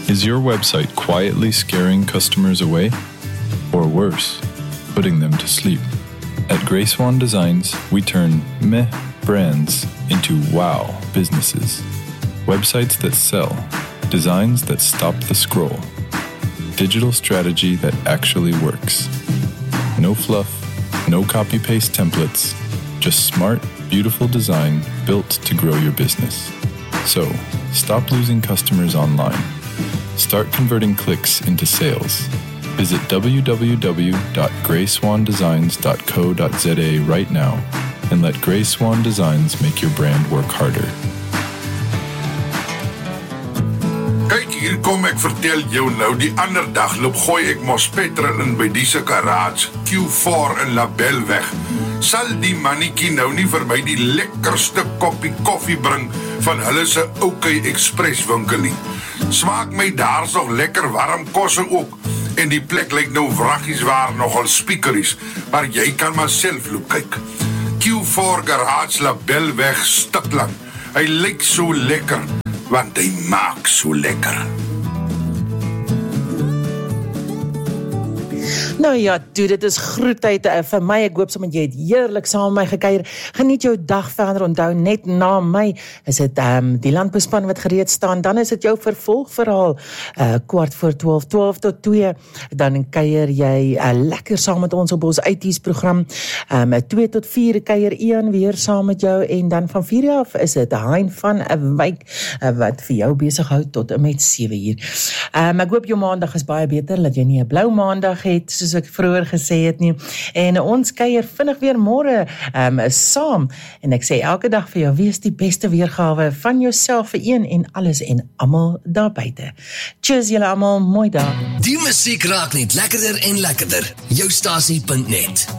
Is your website quietly scaring customers away? Or worse, putting them to sleep? At Grey Swan Designs, we turn meh brands into wow businesses. Websites that sell, designs that stop the scroll, digital strategy that actually works. No fluff, no copy-paste templates, just smart, beautiful design built to grow your business. So, stop losing customers online. Start converting clicks into sales. Visit www.greyswandesigns.co.za right now and let Grey Swan Designs make your brand work harder. Kyk, hier kom ek vertel jou nou, die ander dag loop gooi ek mos petrol in by die garage, Q4 in Labelweg. Sal die mannetjie nou nie vir my die lekkerste koppie koffie bring van hulle se OK Express winkel nie. Smaak my daar's nog lekker warm kosse ook. En die plek lyk nou wraggies waar nogal speakeries, maar jy kan maar self loop kyk. Q4 Garage Labelweg Stikland. Hy lyk so lekker, want hy maak so lekker. Nou ja, toe, dit is groetheid vir my. Ek hoop sommer jy het heerlik saam met my gekuier. Geniet jou dag verder. Onthou, net na my is dit die landbouspan wat gereed staan. Dan is dit jou vervolgverhaal, 11:45, 12 tot 2. Dan kuier jy lekker saam met ons op ons IT's program. 2 tot 4 kuier Ian weer saam met jou. En dan van 4 af is dit Hein van 'n Wyk wat vir jou besig hou tot en met 7 uur. Ek hoop jou maandag is baie beter, dat jy nie 'n blou maandag het, soos ek vroeër gesê het nie. En ons kuier vinnig weer môre saam. En ek sê elke dag vir jou, wees die beste weergawe van jouself vir een en alles en almal daar buite. Cheers julle almal, mooi dag. Die musiek raak net lekkerder en lekkerder. Joustasie.net